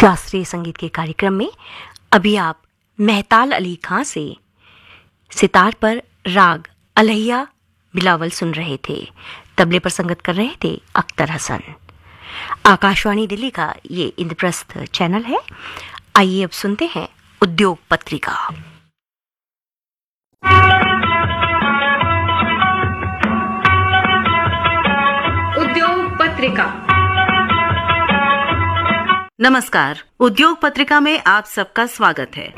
शास्त्रीय संगीत के कार्यक्रम में अभी आप मेहताल अली खां से सितार पर राग अलहिया बिलावल सुन रहे थे। तबले पर संगत कर रहे थे अख्तर हसन। आकाशवाणी दिल्ली का ये इंद्रप्रस्थ चैनल है। आइए अब सुनते हैं उद्योग पत्रिका। उद्योग पत्रिका। नमस्कार, उद्योग पत्रिका में आप सबका स्वागत है।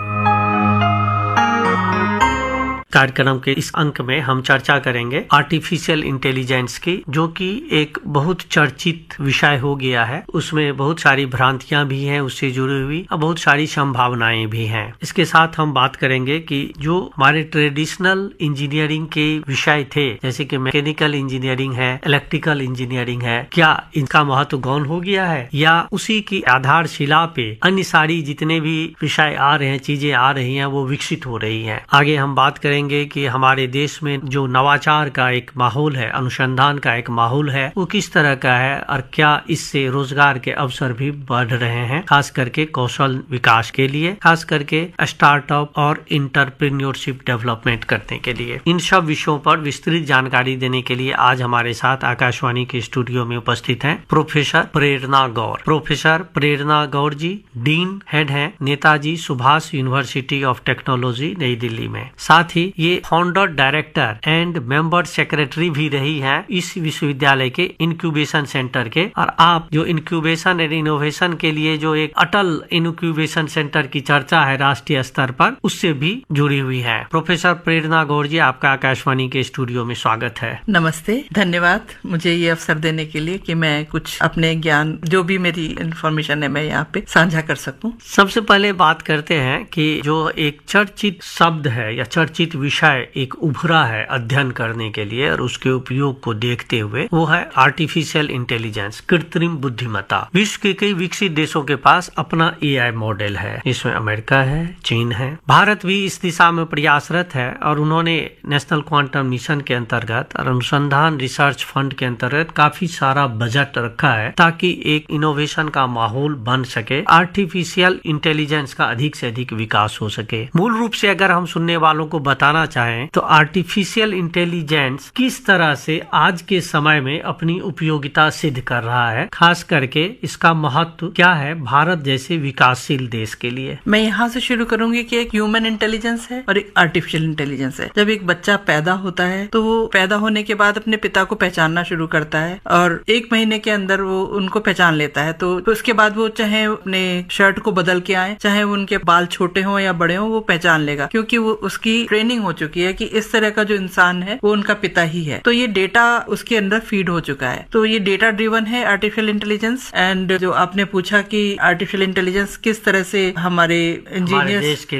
कार्यक्रम के इस अंक में हम चर्चा करेंगे आर्टिफिशियल इंटेलिजेंस की, जो कि एक बहुत चर्चित विषय हो गया है। उसमें बहुत सारी भ्रांतियां भी हैं उससे जुड़ी हुई और बहुत सारी संभावनाएं भी हैं। इसके साथ हम बात करेंगे कि जो हमारे ट्रेडिशनल इंजीनियरिंग के विषय थे, जैसे कि मैकेनिकल इंजीनियरिंग है, इलेक्ट्रिकल इंजीनियरिंग है, क्या इनका महत्व गौण हो गया है या उसी की आधारशिला पे अन्य सारी जितने भी विषय आ रहे हैं, चीजें आ रही हैं, वो विकसित हो रही हैं। आगे हम बात करेंगे कि हमारे देश में जो नवाचार का एक माहौल है, अनुसंधान का एक माहौल है, वो किस तरह का है और क्या इससे रोजगार के अवसर भी बढ़ रहे हैं, खास करके कौशल विकास के लिए, खास करके स्टार्टअप और इंटरप्रेन्योरशिप डेवलपमेंट करने के लिए। इन सब विषयों पर विस्तृत जानकारी देने के लिए आज हमारे साथ आकाशवाणी के स्टूडियो में उपस्थित हैं प्रोफेसर प्रेरणा गौर। प्रोफेसर प्रेरणा गौर जी डीन हेड हैं Netaji Subhash university of technology नई दिल्ली में। साथ ही ये founder director and member secretary भी रही हैं इस विश्वविद्यालय के इंक्यूबेशन सेंटर के। और आप जो इंक्यूबेशन एंड इनोवेशन के लिए जो एक अटल इंक्यूबेशन सेंटर की चर्चा है राष्ट्रीय स्तर पर, उससे भी जुड़ी हुई है। प्रोफेसर प्रेरणा गौर जी, आपका आकाशवाणी के स्टूडियो में स्वागत है। नमस्ते, धन्यवाद मुझे ये अवसर देने के लिए कि मैं कुछ अपने ज्ञान, जो भी मेरी इन्फॉर्मेशन है, मैं यहाँ पे साझा कर सकूं। सबसे पहले बात करते हैं कि जो एक चर्चित शब्द है या चर्चित विषय एक उभरा है अध्ययन करने के लिए और उसके उपयोग को देखते हुए, वो है आर्टिफिशियल इंटेलिजेंस, कृत्रिम बुद्धिमत्ता। विश्व के कई विकसित देशों के पास अपना एआई मॉडल है। इसमें अमेरिका है, चीन है, भारत भी इस दिशा में प्रयासरत है और उन्होंने नेशनल क्वांटम मिशन के अंतर्गत और अनुसंधान रिसर्च फंड के अंतर्गत काफी सारा बजट रखा है ताकि एक इनोवेशन का माहौल बन सके, आर्टिफिशियल इंटेलिजेंस का अधिक से अधिक विकास हो सके। मूल रूप से अगर हम सुनने वालों को बताना चाहें तो आर्टिफिशियल इंटेलिजेंस किस तरह से आज के समय में अपनी उपयोगिता सिद्ध कर रहा है, खास करके इसका महत्व क्या है भारत जैसे विकासशील देश के लिए। मैं यहाँ से शुरू करूंगी कि एक ह्यूमन इंटेलिजेंस है और एक आर्टिफिशियल इंटेलिजेंस है। जब एक बच्चा पैदा होता है तो वो पैदा होने के बाद अपने पिता को पहचानना शुरू करता है और 1 महीने के अंदर वो उनको पहचान लेता है। तो उसके बाद वो चाहे अपने शर्ट को बदल के आए, चाहे उनके बाल छोटे हों या बड़े हों, वो पहचान लेगा, क्योंकि वो उसकी ट्रेनिंग हो चुकी है कि इस तरह का जो इंसान है वो उनका पिता ही है। तो ये डेटा उसके अंदर फीड हो चुका है। तो ये डेटा ड्रिवन है आर्टिफिशियल इंटेलिजेंस। एंड जो आपने पूछा कि आर्टिफिशियल इंटेलिजेंस किस तरह से हमारे इंजीनियर्स